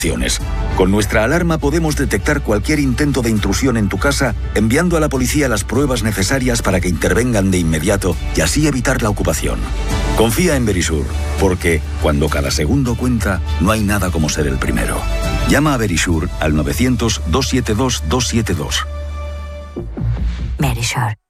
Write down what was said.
Con nuestra alarma podemos detectar cualquier intento de intrusión en tu casa, enviando a la policía las pruebas necesarias para que intervengan de inmediato y así evitar la ocupación. Confía en Verisure, porque cuando cada segundo cuenta, no hay nada como ser el primero. Llama a Verisure al 900-272-272. Verisure.